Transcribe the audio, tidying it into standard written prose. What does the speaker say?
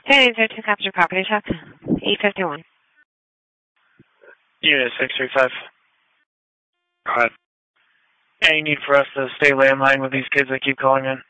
1002 Capture Property Check, 851. Unit 635. Go ahead. Any need for us to stay landline with these kids that keep calling in?